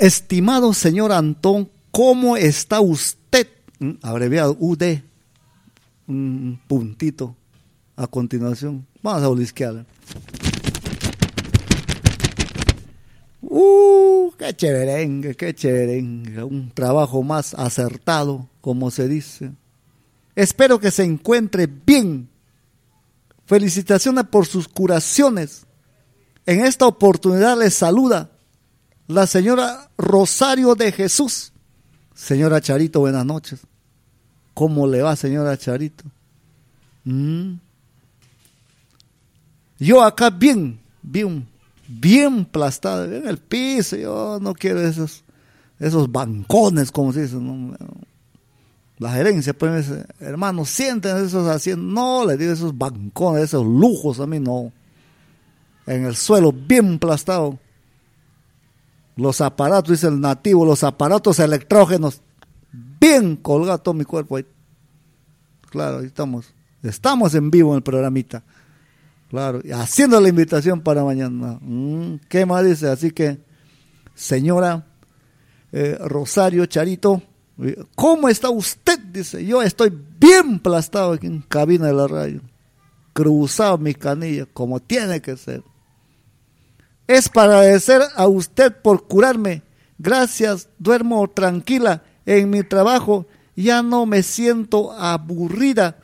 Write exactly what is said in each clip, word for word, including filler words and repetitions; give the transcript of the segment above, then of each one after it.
Estimado señor Antón, ¿cómo está usted? Abreviado U D, un puntito a continuación. Vamos a olisquear. Uh, qué chéverengue, qué chéverengue. Un trabajo más acertado, como se dice. Espero que se encuentre bien. Felicitaciones por sus curaciones. En esta oportunidad les saluda la señora Rosario de Jesús. Señora Charito, buenas noches. ¿Cómo le va, señora Charito? ¿Mm? Yo acá bien, bien, bien plastado, en el piso. Yo no quiero esos, esos bancones, como se dice, ¿no? La gerencia, pues, hermano, sienten esos asientos. No, le digo esos bancones, esos lujos, a mí no. En el suelo, bien plastado. Los aparatos, dice el nativo, los aparatos electrógenos, bien colgado todo mi cuerpo ahí. Claro, ahí estamos. Estamos en vivo en el programita. Claro, y haciendo la invitación para mañana. Mm, ¿Qué más dice? Así que, señora eh, Rosario Charito, ¿cómo está usted? Dice, yo estoy bien plastado aquí en cabina de la radio. Cruzado mi canilla, como tiene que ser. Es para agradecer a usted por curarme. Gracias, duermo tranquila en mi trabajo. Ya no me siento aburrida.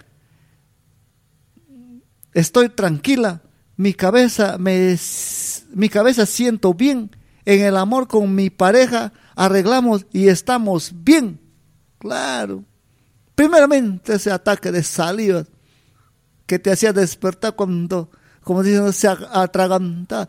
Estoy tranquila. Mi cabeza, me, mi cabeza siento bien. En el amor con mi pareja arreglamos y estamos bien. Claro. Primeramente ese ataque de saliva que te hacía despertar cuando, como dicen, se atragantaba.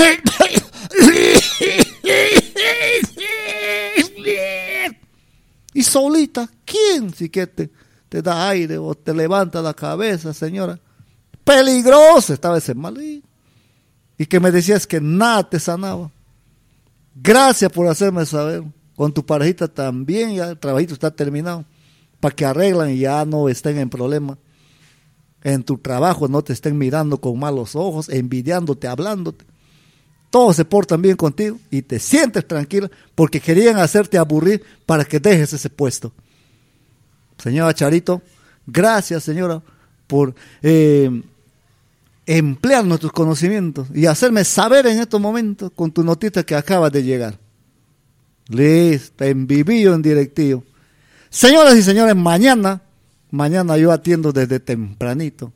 Y solita, ¿quién si que te, te da aire o te levanta la cabeza, señora? Peligroso estaba ese mal. Y que me decías que nada te sanaba. Gracias por hacerme saber. Con tu parejita también, ya el trabajito está terminado. Para que arreglan y ya no estén en problema. En tu trabajo no te estén mirando con malos ojos, envidiándote, hablándote. Todos se portan bien contigo y te sientes tranquila porque querían hacerte aburrir para que dejes ese puesto. Señora Charito, gracias, señora, por eh, emplear nuestros conocimientos y hacerme saber en estos momentos con tu notita que acaba de llegar. Listo, en vivillo, en directivo. Señoras y señores, mañana, mañana yo atiendo desde tempranito.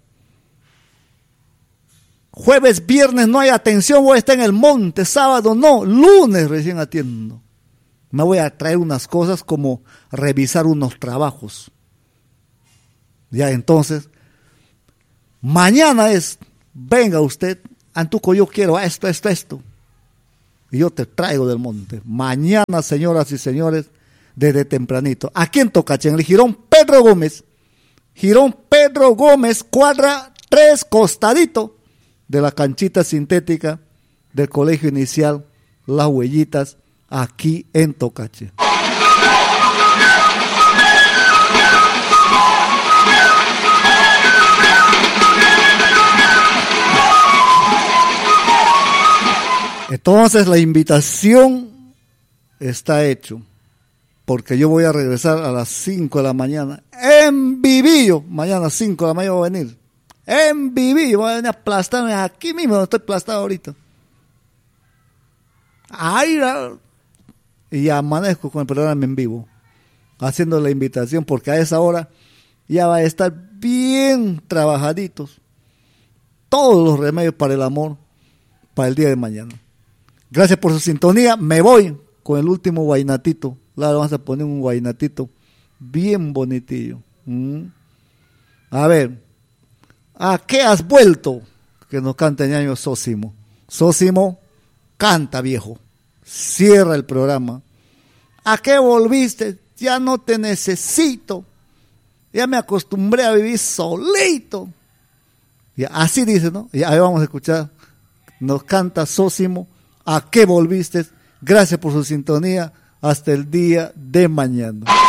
Jueves, viernes no hay atención, voy a estar en el monte, sábado no, lunes recién atiendo. Me voy a traer unas cosas como revisar unos trabajos. Ya entonces, mañana es, venga usted, Antuco, yo quiero esto, esto, esto. Y yo te traigo del monte. Mañana, señoras y señores, desde tempranito. Aquí en Tocache, en el Jirón Pedro Gómez. Jirón Pedro Gómez, cuadra tres, costadito de la canchita sintética del colegio inicial Las Huellitas, aquí en Tocache. Entonces la invitación está hecho, porque yo voy a regresar a las cinco de la mañana, en vivillo, mañana a las cinco de la mañana voy a venir, en vivillo, voy a venir a aplastarme aquí mismo, donde estoy aplastado ahorita. Ahí, y amanezco con el programa en vivo, haciendo la invitación, porque a esa hora ya va a estar bien trabajaditos todos los remedios para el amor, para el día de mañana. Gracias por su sintonía. Me voy con el último guainatito. Claro, vamos a poner un guainatito bien bonitillo. ¿Mm? A ver, ¿a qué has vuelto? Que nos canta el ñaño Sósimo. Sósimo, canta, viejo. Cierra el programa. ¿A qué volviste? Ya no te necesito. Ya me acostumbré a vivir solito. Y así dice, ¿no? Y ahí vamos a escuchar. Nos canta Sósimo. ¿A qué volviste? Gracias por su sintonía. Hasta el día de mañana.